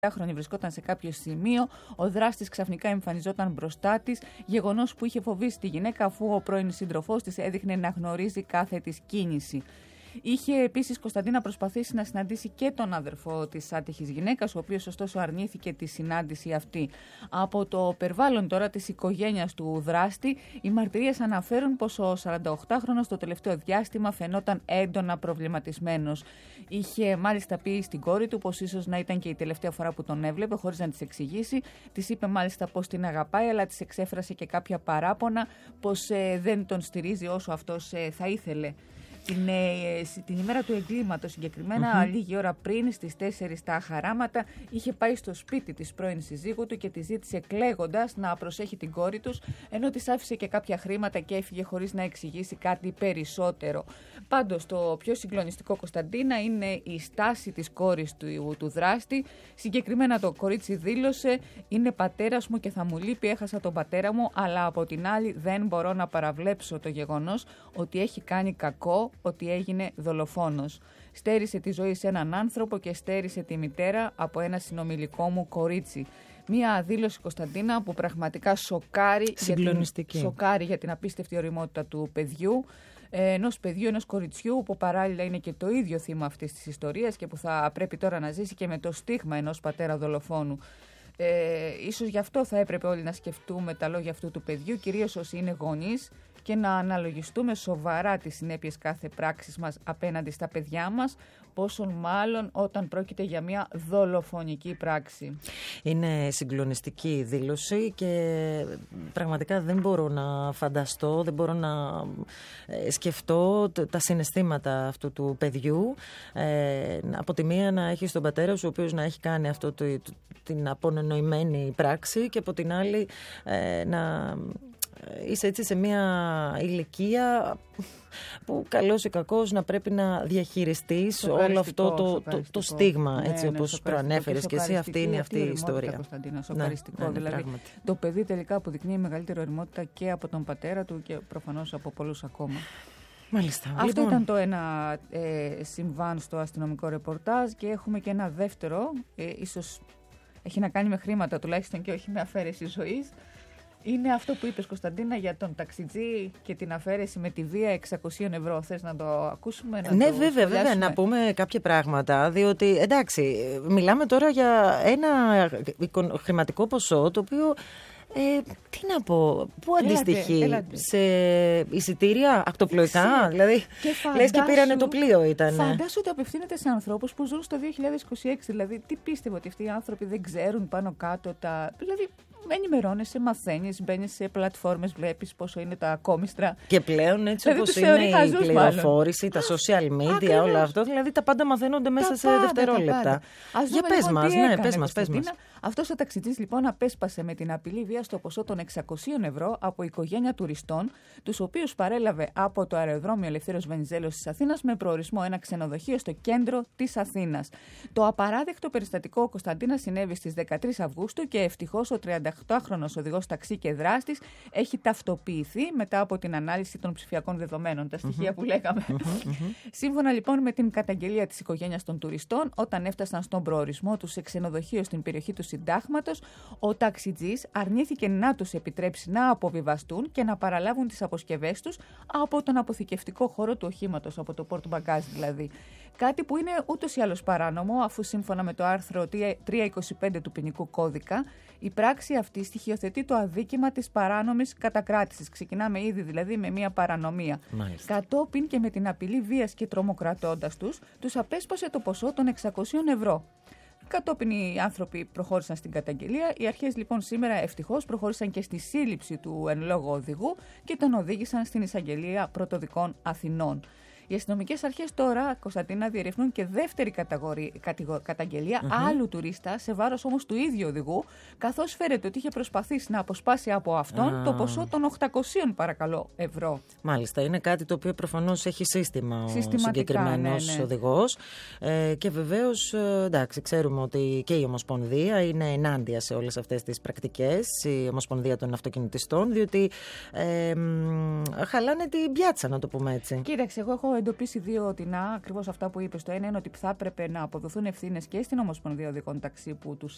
χρονη βρισκόταν σε κάποιο σημείο, ο δράστης ξαφνικά εμφανιζόταν μπροστά της, γεγονός που είχε φοβήσει τη γυναίκα αφού ο πρώην σύντροφός της έδειχνε να γνωρίζει κάθε της κίνηση. Είχε επίσης Κωνσταντίνα προσπαθήσει να συναντήσει και τον αδερφό της άτυχης γυναίκας, ο οποίος ωστόσο αρνήθηκε τη συνάντηση αυτή. Από το περιβάλλον τώρα της οικογένειας του δράστη, οι μαρτυρίες αναφέρουν πως ο 48χρονος το τελευταίο διάστημα φαινόταν έντονα προβληματισμένος. Είχε μάλιστα πει στην κόρη του πως ίσως να ήταν και η τελευταία φορά που τον έβλεπε, χωρίς να της εξηγήσει. Της είπε μάλιστα πως την αγαπάει, αλλά της εξέφρασε και κάποια παράπονα πως δεν τον στηρίζει όσο αυτός θα ήθελε. Την ημέρα του εγκλήματος, συγκεκριμένα λίγη ώρα πριν, στις 4 τα χαράματα, είχε πάει στο σπίτι της πρώην συζύγου του και τη ζήτησε κλαίγοντας να προσέχει την κόρη τους, ενώ της άφησε και κάποια χρήματα και έφυγε χωρίς να εξηγήσει κάτι περισσότερο. Πάντως, το πιο συγκλονιστικό, Κωνσταντίνα, είναι η στάση της κόρης του δράστη. Συγκεκριμένα το κορίτσι δήλωσε: «Είναι πατέρας μου και θα μου λείπει, έχασα τον πατέρα μου, αλλά από την άλλη δεν μπορώ να παραβλέψω το γεγονός ότι έχει κάνει κακό, ότι έγινε δολοφόνος. Στέρισε τη ζωή σε έναν άνθρωπο και στέρισε τη μητέρα από ένα συνομιλικό μου κορίτσι». Μία δήλωση, Κωνσταντίνα, που πραγματικά σοκάρει για την απίστευτη ωριμότητα του παιδιού. Ενός παιδιού, ενός κοριτσιού που παράλληλα είναι και το ίδιο θύμα αυτής της ιστορίας και που θα πρέπει τώρα να ζήσει και με το στίγμα ενός πατέρα δολοφόνου. Ίσως γι' αυτό θα έπρεπε όλοι να σκεφτούμε τα λόγια αυτού του παιδιού, κυρίως όσοι είναι γονείς, και να αναλογιστούμε σοβαρά τις συνέπειες κάθε πράξης μας απέναντι στα παιδιά μας, πόσο μάλλον όταν πρόκειται για μια δολοφονική πράξη. Είναι συγκλονιστική η δήλωση και πραγματικά δεν μπορώ να φανταστώ, δεν μπορώ να σκεφτώ τα συναισθήματα αυτού του παιδιού. Από τη μία να έχει τον πατέρα σου, ο οποίος να έχει κάνει αυτό την απονενοημένη πράξη, και από την άλλη να είσαι έτσι σε μια ηλικία που καλός ή κακός να πρέπει να διαχειριστείς όλο αυτό το στίγμα, έτσι όπως προανέφερες και εσύ. Αυτή είναι η ιστορία. Κωνσταντίνα, σοκαριστικό. Δηλαδή, το παιδί τελικά αποδεικνύει μεγαλύτερη ωριμότητα και από τον πατέρα του και προφανώς από πολλούς ακόμα. Μάλιστα. Αυτό ήταν το ένα συμβάν στο αστυνομικό ρεπορτάζ, και έχουμε και ένα δεύτερο, ίσως έχει να κάνει με χρήματα τουλάχιστον και όχι με αφαίρεση ζωής. Είναι αυτό που είπες, Κωνσταντίνα, για τον ταξιτζή και την αφαίρεση με τη βία 600 ευρώ. Θες να το ακούσουμε? Ναι, βέβαια, να πούμε κάποια πράγματα, διότι εντάξει, μιλάμε τώρα για ένα χρηματικό ποσό το οποίο τι να πω, πού αντιστοιχεί σε εισιτήρια ακτοπλοϊκά, δηλαδή λες και πήρανε το πλοίο ήταν. Φαντάσου ότι απευθύνεται σε ανθρώπους που ζουν στο 2026, δηλαδή τι πίστευε ότι αυτοί οι άνθρωποι δεν ξέρουν πάνω κάτω δηλαδή ενημερώνεσαι, μαθαίνεις, μπαίνεις σε πλατφόρμες, βλέπεις πόσο είναι τα κόμιστρα. Και πλέον έτσι δηλαδή, όπως είναι η πληροφόρηση, τα social media, όλα αυτό, δηλαδή τα πάντα μαθαίνονται μέσα σε δευτερόλεπτα. Για πες μας, πες μας. Αυτός ο ταξιτζής λοιπόν απέσπασε με την απειλή βία στο ποσό των 600 ευρώ από οικογένεια τουριστών, τους οποίους παρέλαβε από το αεροδρόμιο Ελευθέριος Βενιζέλος της Αθήνας με προορισμό ένα ξενοδοχείο στο κέντρο της Αθήνας. Το απαράδεκτο περιστατικό, Κωνσταντίνα, συνέβη στις 13 Αυγούστου και ευτυχώς ο 38χρονος οδηγός ταξί και δράστης έχει ταυτοποιηθεί μετά από την ανάλυση των ψηφιακών δεδομένων, τα στοιχεία που λέγαμε. Σύμφωνα λοιπόν με την καταγγελία της οικογένειας των τουριστών, όταν έφτασαν στον προορισμό τους σε ξενοδοχείο στην περιοχή του Συντάγματος, ο ταξιτζής αρνήθηκε να τους επιτρέψει να αποβιβαστούν και να παραλάβουν τις αποσκευές τους από τον αποθηκευτικό χώρο του οχήματος, από το πόρτ μπαγκάζ δηλαδή. Κάτι που είναι ούτως ή άλλως παράνομο, αφού σύμφωνα με το άρθρο 325 του ποινικού κώδικα, η πράξη αυτή στοιχειοθετεί το αδίκημα της παράνομης κατακράτησης. Ξεκινάμε ήδη δηλαδή με μια παρανομία. Μάλιστα. Κατόπιν και με την απειλή βίας και τρομοκρατώντας τους απέσπασε το ποσό των 600 ευρώ. Κατόπιν οι άνθρωποι προχώρησαν στην καταγγελία. Οι αρχές λοιπόν σήμερα ευτυχώς προχώρησαν και στη σύλληψη του εν λόγω οδηγού και τον οδήγησαν στην εισαγγελία Πρωτοδικών Αθηνών. Οι αστυνομικές αρχές τώρα, Κωνσταντίνα, διερευνούν και δεύτερη καταγγελία άλλου τουρίστα, σε βάρος όμως του ίδιου οδηγού, καθώς φέρεται ότι είχε προσπαθήσει να αποσπάσει από αυτόν το ποσό των 800 παρακαλώ ευρώ. Μάλιστα, είναι κάτι το οποίο προφανώς έχει σύστημα ο συγκεκριμένος οδηγός. Και βεβαίως, εντάξει, ξέρουμε ότι και η Ομοσπονδία είναι ενάντια σε όλες αυτές τις πρακτικές, η Ομοσπονδία των Αυτοκινητιστών, διότι χαλάνε την πιάτσα, να το πούμε έτσι. Κοίταξε, εγώ έχω εντοπίσει δύο τεινά, ακριβώς αυτά που είπες. Το ένα είναι ότι θα έπρεπε να αποδοθούν ευθύνες και στην Ομοσπονδία Οδικών Ταξί που τους